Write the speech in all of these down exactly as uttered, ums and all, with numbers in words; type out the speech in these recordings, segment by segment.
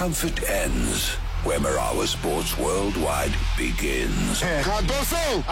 discomfort ends where Marawa Sports Worldwide begins. Cardoso!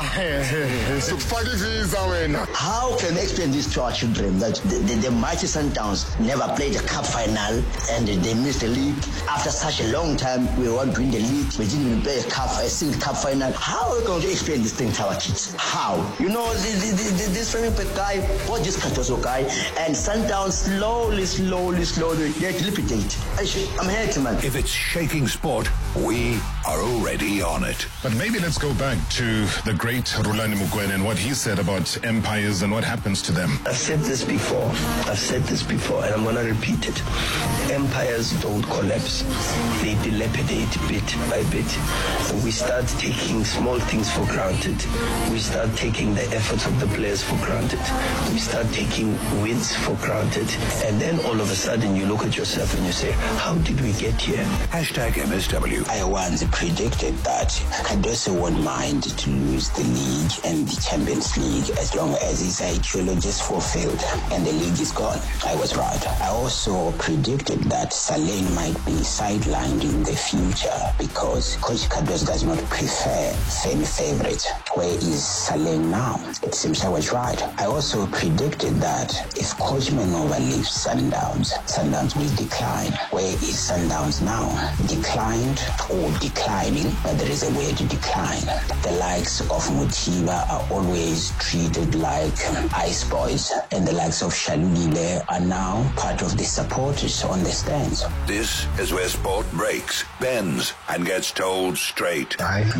How can we explain this to our children that the, the, the mighty Sundowns never played a cup final and they missed the league? After such a long time, we want to win the league. We didn't even play a cup, a single cup final. How are we going to explain this thing to our kids? How? You know, the, the, the, this Felipe guy, bought this Cardoso guy, and Sundowns slowly, slowly, slowly, they dilapidate. I'm hating, man. If it's shaking sport, we are already on it. But maybe let's go back to the great Rulani Mokwena and what he said about empires and what happens to them. I've said this before. I've said this before, and I'm going to repeat it. Empires don't collapse. They dilapidate bit by bit. We start taking small things for granted. We start taking the efforts of the players for granted. We start taking wins for granted. And then all of a sudden you look at yourself and you say, how did we get here? Hashtag M S W. I once predicted that Cardoso won't mind to lose the league and the Champions League as long as his ideology is fulfilled and the league is gone. I was right. I also predicted that Saleh might be sidelined in the future because Coach Cardoso does not prefer fan favorites. Where is Saleh now? It seems I was right. I also predicted that if Coach Manova leaves Sundowns, Sundowns will decline. Where is Sundowns now? Declined or declining, but there is a way to decline. The likes of Mutiba are always treated like ice boys, and the likes of Shalulile are now part of the supporters on the stands. This is where sport breaks, bends, and gets told straight.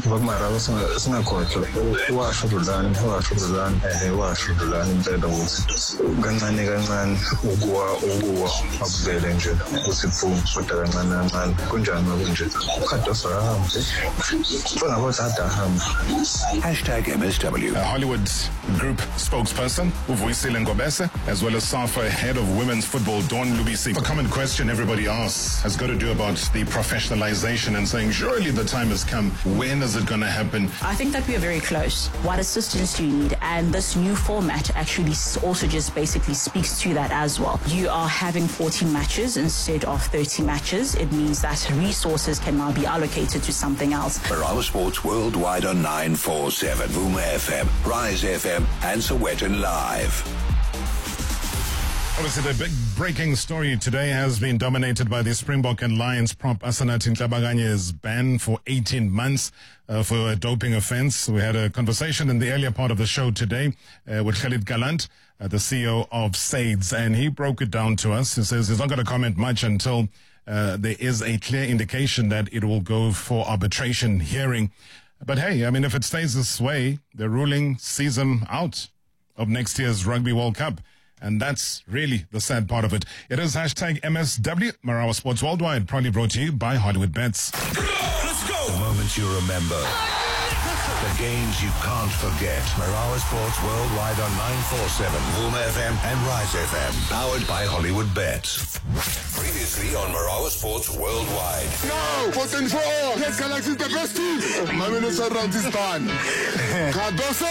Hashtag M S W. Uh, Hollywood Group spokesperson Uvuyisile Ngobese, as well as SAFA head of women's football Dawn Lubisi. A common question everybody asks has got to do about the professionalization and saying, surely the time has come. When is it going to happen? I think that we are very close. What assistance do you need? And this new format actually also just basically speaks to that as well. You are having fourteen matches instead of thirty matches. It means that resources can now be allocated to something else. Marawa Sports Worldwide on nine four seven, Vuma F M, Rise F M, and Sowetan Live. Obviously, the big breaking story today has been dominated by the Springbok and Lions prop Asanathi Nhlabakanye's ban for eighteen months uh, for a doping offense. We had a conversation in the earlier part of the show today uh, with Khalid Galant, uh, the C E O of SAIDS, and he broke it down to us. He says he's not going to comment much until uh, there is a clear indication that it will go for arbitration hearing. But hey, I mean, if it stays this way, the ruling sees him out of next year's Rugby World Cup. And that's really the sad part of it. It is hashtag M S W, Marawa Sports Worldwide, proudly brought to you by Hollywood Bets. Let's go! The moments you remember. The games you can't forget. Marawa Sports Worldwide on nine four seven, Vuma F M and Rise F M. Powered by Hollywood Bets. Previously on Marawa Sports Worldwide. No! fourteen four! Yes, Galaxy is the best team! My minister around this time. Cardoso!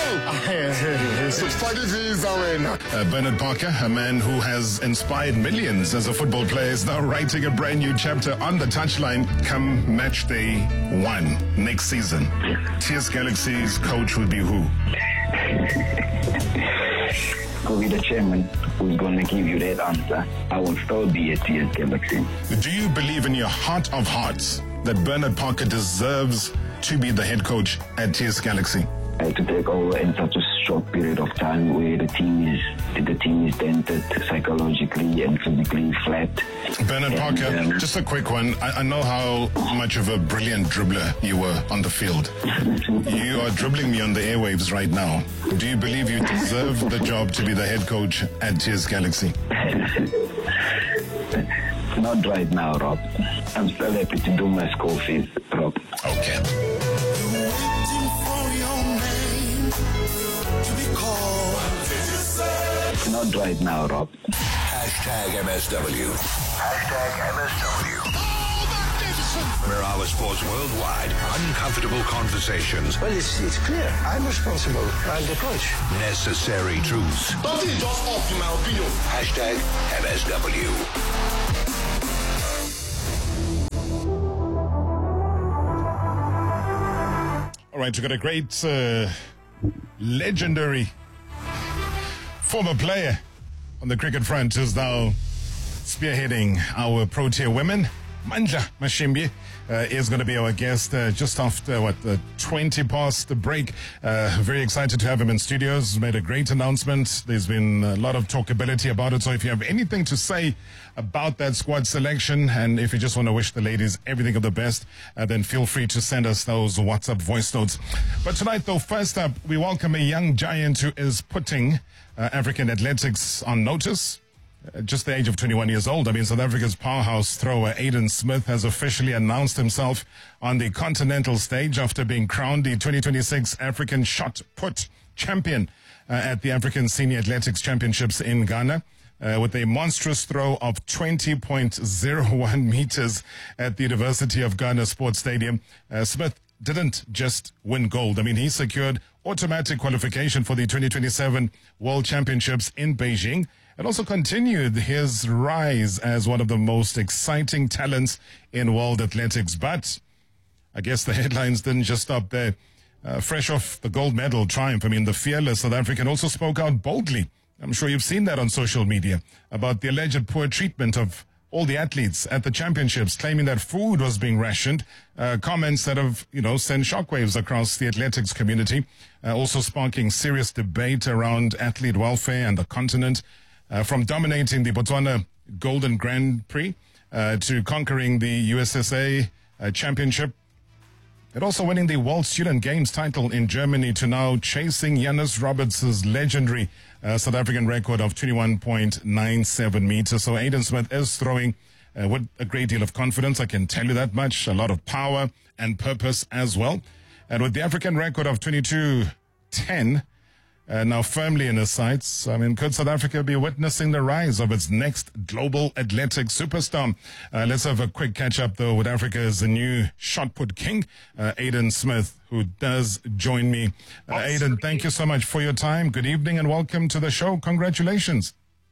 Uh, Bernard Parker, a man who has inspired millions as a football player, is now writing a brand new chapter on the touchline come match day one next season. T S Galaxy's coach will be who? Will be the chairman who's going to give you that answer. I will still be at T S Galaxy. Do you believe in your heart of hearts that Bernard Parker deserves to be the head coach at T S Galaxy? Uh, to take over in such a short period of time where the team is the team is dented psychologically and physically flat. Bernard and, Parker, um, just a quick one. I, I know how much of a brilliant dribbler you were on the field. You are dribbling me on the airwaves right now. Do you believe you deserve the job to be the head coach at T S Galaxy? Not right now, Rob. I'm still happy to do my school fees, Rob. Okay. Not right now, Rob. Hashtag M S W. Hashtag M S W. Marawa Sports Worldwide. Uncomfortable conversations. Well, it's, it's clear. I'm responsible. I'm the coach. Necessary truths. Don't it just off, in my opinion. Hashtag M S W. right, we've got a great, uh, legendary former player on the cricket front who's now spearheading our Protea women. Mandla Mashimbi uh, is going to be our guest uh, just after, what, uh, twenty past the break. Uh, very excited to have him in studios. Made a great announcement. There's been a lot of talkability about it. So if you have anything to say about that squad selection, and if you just want to wish the ladies everything of the best, uh, then feel free to send us those WhatsApp voice notes. But tonight, though, first up, we welcome a young giant who is putting uh, African athletics on notice. Uh, just the age of twenty-one years old. I mean, South Africa's powerhouse thrower Aiden Smith has officially announced himself on the continental stage after being crowned the twenty twenty-six African Shot Put champion uh, at the African Senior Athletics Championships in Ghana. Uh, with a monstrous throw of twenty point zero one meters at the University of Ghana Sports Stadium, uh, Smith didn't just win gold. I mean, he secured automatic qualification for the twenty twenty-seven World Championships in Beijing, and also continued his rise as one of the most exciting talents in world athletics. But I guess the headlines didn't just stop there. Uh, fresh off the gold medal triumph, I mean, the fearless South African also spoke out boldly. I'm sure you've seen that on social media about the alleged poor treatment of all the athletes at the championships, claiming that food was being rationed. Uh, comments that have, you know, sent shockwaves across the athletics community, uh, also sparking serious debate around athlete welfare and the continent. Uh, from dominating the Botswana Golden Grand Prix uh, to conquering the U S S A uh, Championship, and also winning the World Student Games title in Germany, to now chasing Giannis Roberts' legendary uh, South African record of twenty-one point nine seven meters. So Aiden Smith is throwing uh, with a great deal of confidence, I can tell you that much, a lot of power and purpose as well. And with the African record of twenty-two ten, Uh, now firmly in his sights, I mean, could South Africa be witnessing the rise of its next global athletic superstar? Uh, let's have a quick catch-up, though, with Africa's new shot-put king, uh, Aiden Smith, who does join me. Uh, Aiden, thank you so much for your time. Good evening and welcome to the show. Congratulations.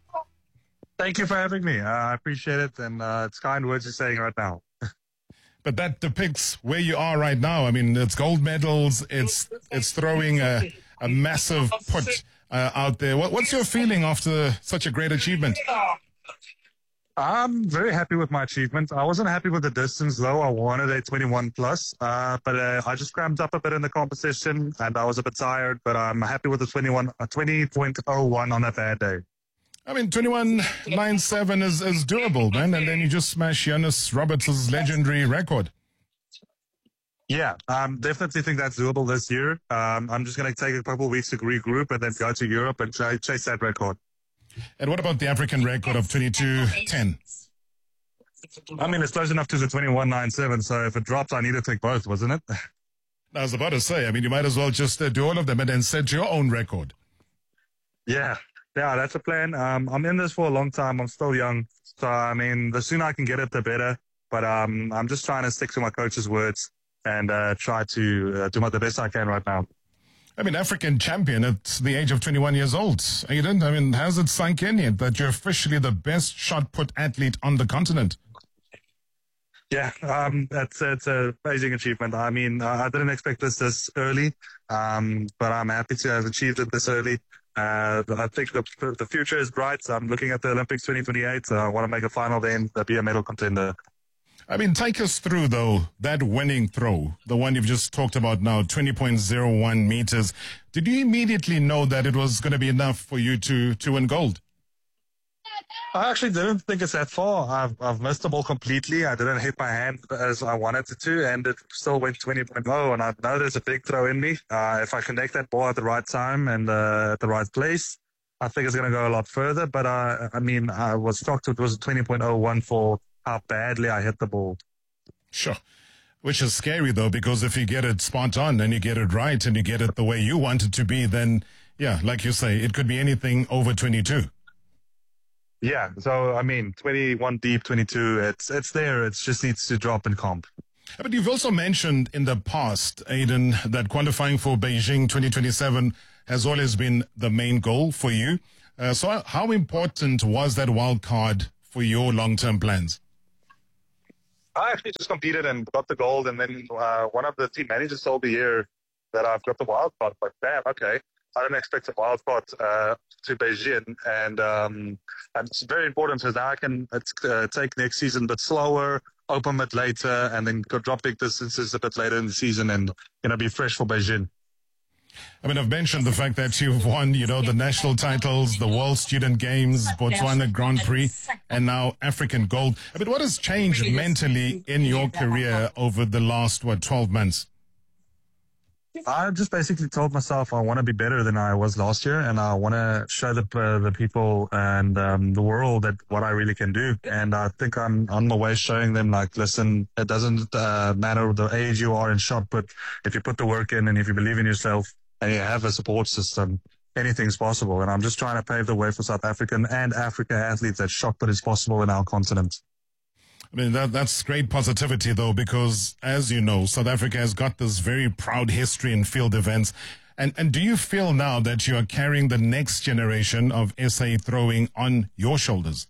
Thank you for having me. Uh, I appreciate it, and uh, it's kind words you're saying right now. But that depicts where you are right now. I mean, it's gold medals, it's it's throwing a, a massive put uh, out there. What, what's your feeling after such a great achievement? I'm very happy with my achievement. I wasn't happy with the distance, though. I wanted a twenty-one plus, uh, but uh, I just cramped up a bit in the competition, and I was a bit tired, but I'm happy with the twenty-one, uh, twenty point oh one on a bad day. I mean, twenty-one ninety-seven is, is doable, man. And then you just smash Giannis Roberts' legendary record. Yeah, um, definitely think that's doable this year. Um, I'm just going to take a couple of weeks to regroup and then go to Europe and try, chase that record. And what about the African record of twenty-two ten? I mean, it's close enough to the twenty-one ninety-seven, so if it drops, I need to take both, wasn't it? I was about to say, I mean, you might as well just uh, do all of them and then set your own record. Yeah. Yeah, that's a plan. Um, I'm in this for a long time. I'm still young. So, I mean, the sooner I can get it, the better. But um, I'm just trying to stick to my coach's words and uh, try to uh, do my, the best I can right now. I mean, African champion at the age of twenty-one years old. Aiden, I mean, has it sunk in yet that you're officially the best shot-put athlete on the continent? Yeah, um, that's it's an amazing achievement. I mean, uh, I didn't expect this this early, um, but I'm happy to have achieved it this early. Uh, I think the the future is bright. So I'm looking at the Olympics twenty twenty-eight. So I want to make a final then, be a medal contender. I mean, take us through, though, that winning throw, the one you've just talked about now, twenty point zero one meters. Did you immediately know that it was going to be enough for you to, to win gold? I actually didn't think it's that far. I've, I've missed the ball completely. I didn't hit my hand as I wanted it to, and it still went twenty point oh, and I know there's a big throw in me. Uh, if I connect that ball at the right time and uh, at the right place, I think it's going to go a lot further. But, uh, I mean, I was shocked it was twenty point oh one for how badly I hit the ball. Sure. Which is scary, though, because if you get it spot on and you get it right and you get it the way you want it to be, then, yeah, like you say, it could be anything over twenty-two. Yeah, so, I mean, twenty-one deep, twenty-two, it's it's there. It just needs to drop in comp. But you've also mentioned in the past, Aiden, that qualifying for Beijing twenty twenty-seven has always been the main goal for you. Uh, so how important was that wild card for your long-term plans? I actually just competed and got the gold, and then uh, one of the team managers told me here that I've got the wild card. But damn, okay. I didn't expect a wild card uh, to Beijing, and, um, and it's very important because now I can uh, take next season a bit slower, open a bit later, and then go drop big distances a bit later in the season, and you know be fresh for Beijing. I mean, I've mentioned the fact that you've won, you know, the national titles, the World Student Games, Botswana Grand Prix, and now African Gold. I mean, what has changed mentally in your career over the last, what, twelve months? I just basically told myself I want to be better than I was last year, and I want to show the uh, the people and um, the world that what I really can do. And I think I'm on my way showing them, like, listen, it doesn't uh, matter the age you are in shot put. If you put the work in and if you believe in yourself and you have a support system, anything's possible. And I'm just trying to pave the way for South African and Africa athletes that shot put is possible in our continent. I mean, that, that's great positivity, though, because, as you know, South Africa has got this very proud history in field events. And, and do you feel now that you are carrying the next generation of S A throwing on your shoulders?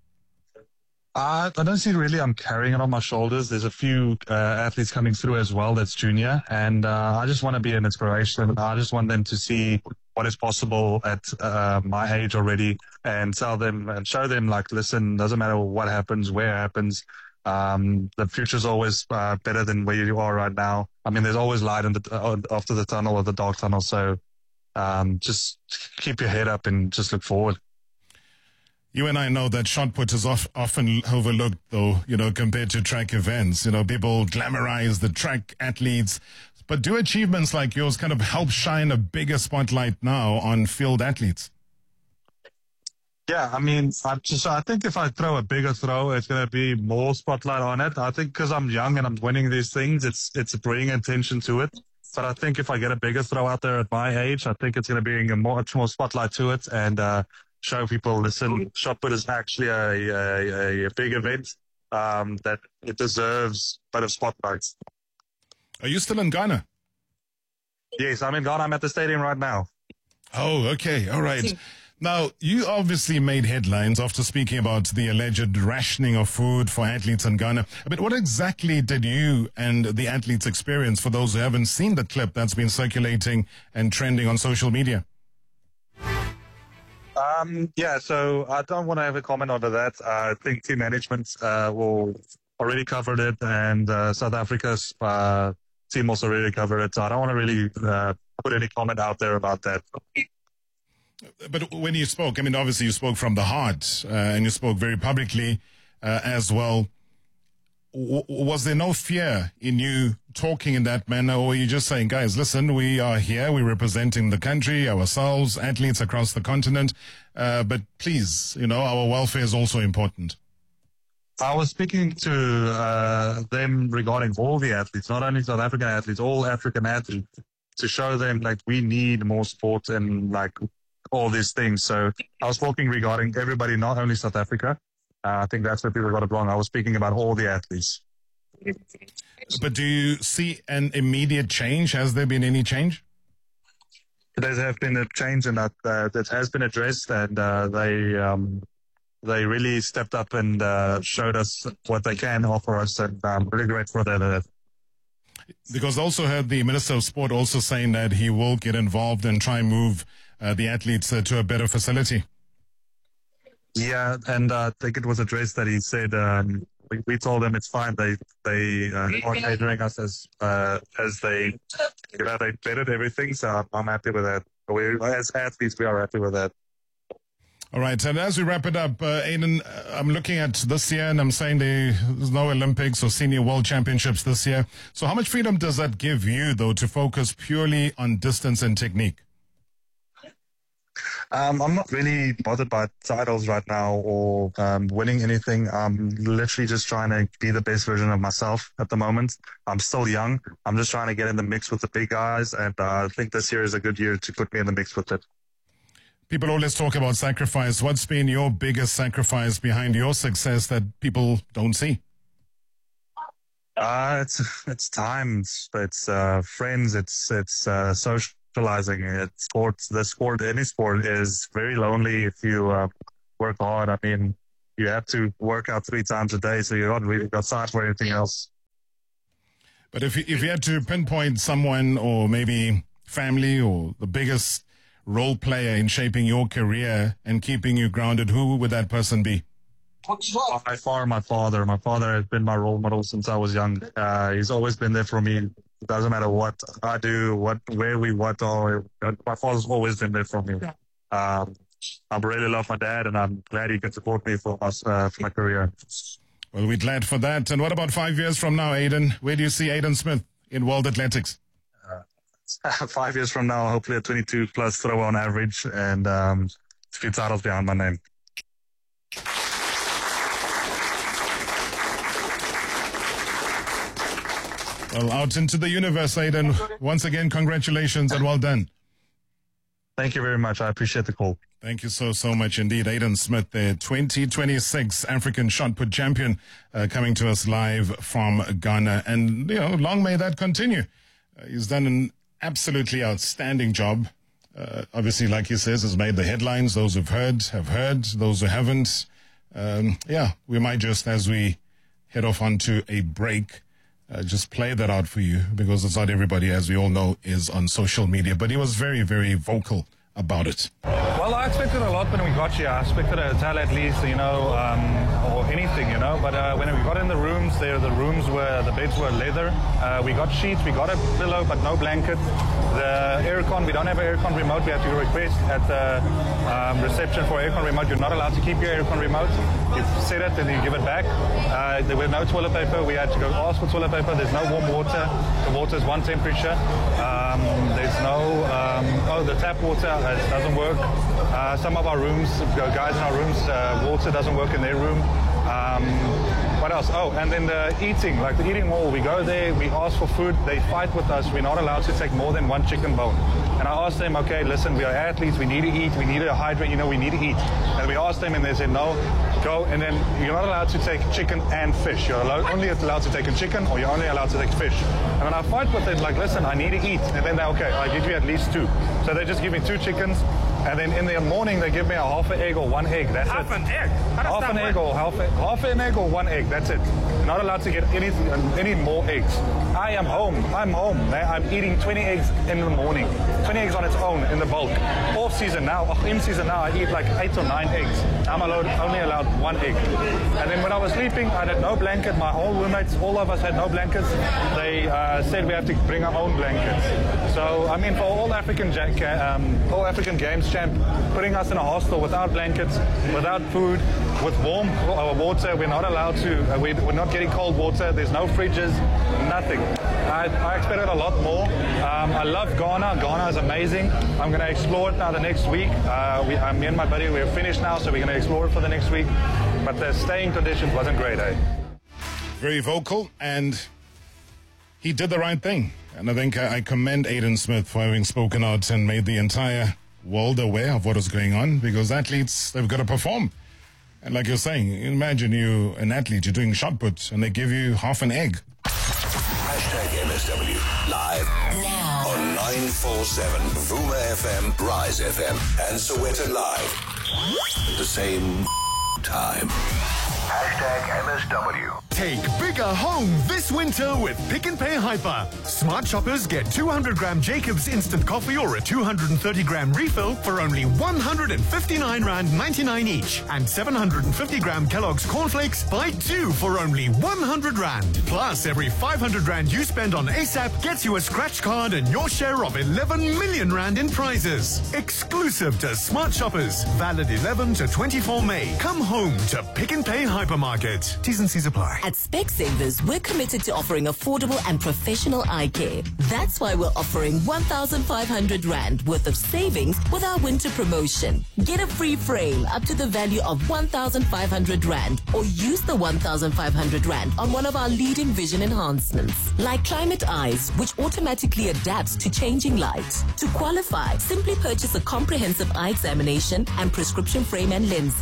Uh, I don't see really I'm carrying it on my shoulders. There's a few uh, athletes coming through as well that's junior, and uh, I just want to be an inspiration. I just want them to see what is possible at uh, my age already, and tell them and show them, like, listen, doesn't matter what happens, where it happens. Um, the future's always uh, better than where you are right now. I mean, there's always light in the, uh, after the tunnel or the dark tunnel. So um, just keep your head up and just look forward. You and I know that shot put is off, often overlooked, though, you know, compared to track events. You know, people glamorize the track athletes. But do achievements like yours kind of help shine a bigger spotlight now on field athletes? Yeah, I mean, I just I think if I throw a bigger throw, it's going to be more spotlight on it. I think because I'm young and I'm winning these things, it's it's bringing attention to it. But I think if I get a bigger throw out there at my age, I think it's going to bring a much more spotlight to it, and uh, show people, listen, shot put is actually a, a, a big event um, that it deserves a bit of spotlights. Are you still in Ghana? Yes, I'm in Ghana. I'm at the stadium right now. Oh, okay. All right. Now, you obviously made headlines after speaking about the alleged rationing of food for athletes in Ghana. But what exactly did you and the athletes experience, for those who haven't seen the clip that's been circulating and trending on social media? Um, yeah, so I don't want to have a comment over that. Uh, I think team management uh, will already covered it, and uh, South Africa's uh, team also already covered it. So I don't want to really uh, put any comment out there about that. But when you spoke, I mean, obviously you spoke from the heart, uh, and you spoke very publicly uh, as well. W- was there no fear in you talking in that manner, or were you just saying, guys, listen, we are here, we're representing the country, ourselves, athletes across the continent, uh, but please, you know, our welfare is also important? I was speaking to uh, them regarding all the athletes, not only South African athletes, all African athletes, to show them, like, we need more sport and, like, all these things. So I was talking regarding everybody, not only South Africa. Uh, I think that's where people got it wrong. I was speaking about all the athletes. But do you see an immediate change? Has there been any change? There has been a change, and that uh, that has been addressed, and uh, they um, they really stepped up and uh, showed us what they can offer us, and I'm really grateful for that. Because I also heard the Minister of Sport also saying that he will get involved and try and move uh, the athletes uh, to a better facility. Yeah, and uh, I think it was addressed that he said um, we, we told them it's fine. They they uh, are catering us as uh, as they you know they vetted everything. So I'm, I'm happy with that. We, as athletes, we are happy with that. All right, and as we wrap it up, uh, Aiden, uh, I'm looking at this year, and I'm saying there's no Olympics or Senior World Championships this year. So how much freedom does that give you, though, to focus purely on distance and technique? Um, I'm not really bothered by titles right now or um, winning anything. I'm literally just trying to be the best version of myself at the moment. I'm still young. I'm just trying to get in the mix with the big guys, and uh, I think this year is a good year to put me in the mix with it. People always talk about sacrifice. What's been your biggest sacrifice behind your success that people don't see? Uh, it's it's time. It's, it's uh, friends. It's it's uh, socializing. It's sports. The sport, any sport, is very lonely if you uh, work hard. I mean, you have to work out three times a day, so you don't really got time for anything else. But if you, if you had to pinpoint someone or maybe family or the biggest role player in shaping your career and keeping you grounded, who would that person be? By far, my father. My father has been my role model since I was young. Uh, he's always been there for me. It doesn't matter what I do, what, where we, what are. My father's always been there for me. Um, I really love my dad, and I'm glad he can support me for us uh, for my career. Well, we're glad for that. And what about five years from now, Aiden? Where do you see Aiden Smith in world athletics? Uh, five years from now, hopefully a twenty-two plus throw on average, and um, a few titles behind my name. Well, out into the universe, Aiden. Once again, congratulations and well done. Thank you very much. I appreciate the call. Thank you so, so much indeed. Aiden Smith, the twenty twenty-six African shot put champion, uh, coming to us live from Ghana. And, you know, long may that continue. Uh, he's done an absolutely outstanding job. Uh, obviously, like he says, has made the headlines. Those who've heard have heard. Those who haven't, um, yeah, we might just, as we head off onto a break, uh, just play that out for you, because it's not everybody, as we all know, is on social media. But he was very, very vocal about it. Well, I expected a lot when we got here. I expected a towel at least, you know, um, or anything, you know. But uh, when we got in the rooms, there the rooms were, the beds were leather. Uh, we got sheets, we got a pillow, but no blanket. The aircon, we don't have an aircon remote. We have to request at the um, reception for aircon remote. You're not allowed to keep your aircon remote. You set it and you give it back. Uh, there were no toilet paper. We had to go ask for toilet paper. There's no warm water. The water is one temperature. Um, there's no, um, oh, the tap water uh, doesn't work. Uh, some of our rooms, guys in our rooms, uh, water doesn't work in their room. Um, what else? Oh, and then the eating, like the eating hall. We go there, we ask for food, they fight with us. We're not allowed to take more than one chicken bone. And I asked them, okay, listen, we are athletes, we need to eat, we need to hydrate, you know, we need to eat. And we asked them and they said, no, go. And then you're not allowed to take chicken and fish. You're allowed, only allowed to take a chicken, or you're only allowed to take fish. And when I fight with them, like, listen, I need to eat. And then they, okay, I give you at least two. So they just give me two chickens. And then in the morning, they give me a half an egg or one egg. That's half it. Half an egg? How half an work? egg or half, a, half an egg or one egg. That's it. You're not allowed to get any any more eggs. I am home. I'm home. I'm eating twenty eggs in the morning. twenty eggs on its own in the bulk. Off season now, in season now, I eat like eight or nine eggs. I'm allowed, only allowed one egg. And then when I was sleeping, I had no blanket. My whole roommates, all of us had no blankets. They uh, said we have to bring our own blankets. So I mean, for all African um, all African Games champ, putting us in a hostel without blankets, without food, with warm water, we're not allowed to. Uh, we, we're not getting cold water. There's no fridges, nothing. I, I expected a lot more. Um, I love Ghana. Ghana is amazing. I'm going to explore it now the next week. Uh, we, uh, me and my buddy, we're finished now, so we're going to explore it for the next week. But the staying conditions wasn't great, eh? Very vocal, and he did the right thing. And I think I commend Aiden Smith for having spoken out and made the entire world aware of what was going on, because athletes, they've got to perform. And like you're saying, imagine you an athlete, you're doing shot put, and they give you half an egg. Hashtag M S W live now on nine four seven Vuma F M, Rise F M, and Soweto Live. At the same time. Hashtag M S W. Take bigger home this winter with Pick n Pay Hyper. Smart shoppers get two hundred gram Jacobs instant coffee or a two hundred thirty gram refill for only one hundred fifty-nine rand ninety-nine each. And seven hundred fifty gram Kellogg's cornflakes, buy two for only one hundred rand. Plus, every five hundred rand you spend on ASAP gets you a scratch card and your share of eleven million rand in prizes. Exclusive to smart shoppers. Valid eleven to twenty-four May. Come home to Pick n Pay Hypermarket. T's and C's apply. At Specsavers, we're committed to offering affordable and professional eye care. That's why we're offering one thousand five hundred rand worth of savings with our winter promotion. Get a free frame up to the value of one thousand five hundred rand, or use the one thousand five hundred rand on one of our leading vision enhancements, like Climate Eyes, which automatically adapts to changing light. To qualify, simply purchase a comprehensive eye examination and prescription frame and lenses.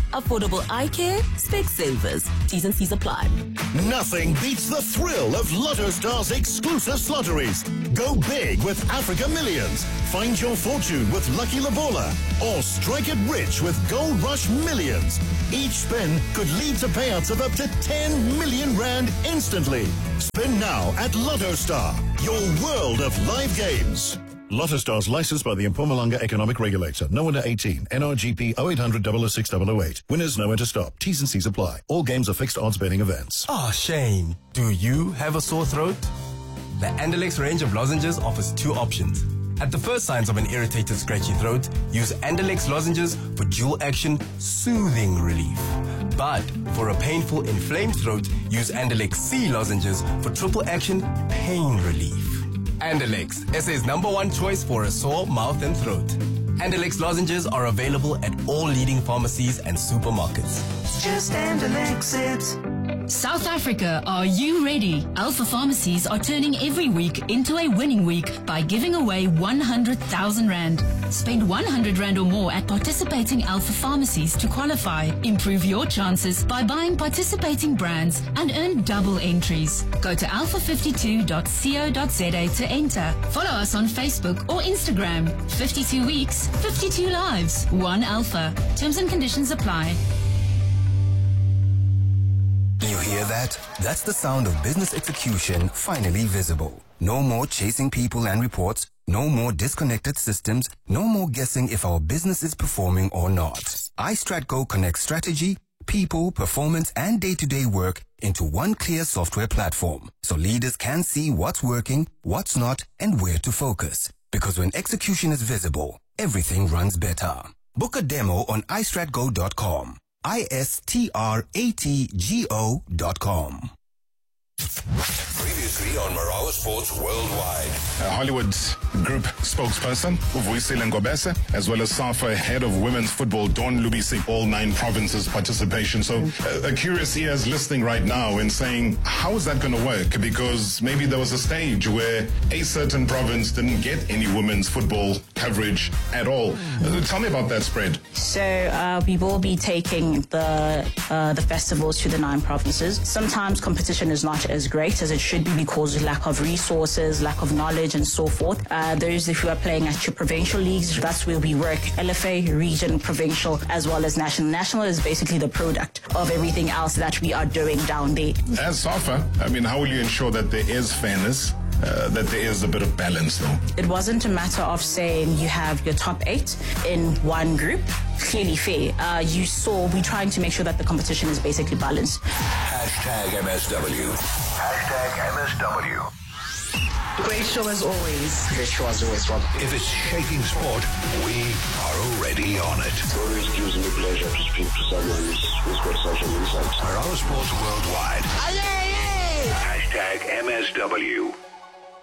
Affordable eye care, Specsavers. T's and C's apply. Nothing beats the thrill of Lotto Star's exclusive lotteries. Go big with Africa Millions. Find your fortune with Lucky Labola. Or strike it rich with Gold Rush Millions. Each spin could lead to payouts of up to ten million rand instantly. Spin now at Lotto Star, your world of live games. Lotto Stars licensed by the Mpumalanga Economic Regulator. No under eighteen. N R G P oh eight hundred, double oh six, double oh eight. Winners nowhere to stop. T's and C's apply. All games are fixed odds betting events. Ah, Shane, do you have a sore throat? The Andalex range of lozenges offers two options. At the first signs of an irritated, scratchy throat, use Andalex lozenges for dual action soothing relief. But for a painful, inflamed throat, use Andalex C lozenges for triple action pain relief. Andalex, S A's number one choice for a sore mouth and throat. Andalex lozenges are available at all leading pharmacies and supermarkets. Just Andalex it. South Africa, are you ready? Alpha Pharmacies are turning every week into a winning week by giving away one hundred thousand rand. Spend one hundred rand or more at participating Alpha Pharmacies to qualify. Improve your chances by buying participating brands and earn double entries. Go to alpha fifty-two dot co dot za to enter. Follow us on Facebook or Instagram. fifty-two weeks, fifty-two lives, one Alpha. Terms and conditions apply. You hear that? That's the sound of business execution finally visible. No more chasing people and reports. No more disconnected systems. No more guessing if our business is performing or not. iStratGo connects strategy, people, performance, and day-to-day work into one clear software platform. So leaders can see what's working, what's not, and where to focus. Because when execution is visible, everything runs better. Book a demo on i strat go dot com. I S T R A T G O dot com. Previously on Marawa Sports Worldwide. Uh, Hollywood Group spokesperson Uvuyisile Ngobese, as well as SAFA head of women's football Dawn Lubisi, all nine provinces participation. So uh, a curious ear is listening right now and saying, how is that going to work? Because maybe there was a stage where a certain province didn't get any women's football coverage at all. Uh, tell me about that spread. So uh, we will be taking the uh, the festivals to the nine provinces. Sometimes competition is not as great as it should be because of lack of resources, lack of knowledge, and so forth. Uh, those if you are playing at your provincial leagues, that's where we work. L F A, region, provincial, as well as national. National is basically the product of everything else that we are doing down there. As SAFA, I mean, how will you ensure that there is fairness? Uh, that there is a bit of balance, though? It wasn't a matter of saying you have your top eight in one group. Clearly fair. Uh, you saw we're trying to make sure that the competition is basically balanced. Hashtag M S W. Hashtag M S W. Great show as always. Great show as always, Rob. If it's shaking sport, we are already on it. It always gives me pleasure to speak to someone who's got such an insight. Marawa Sports Worldwide. Aye, aye, aye. Hashtag M S W.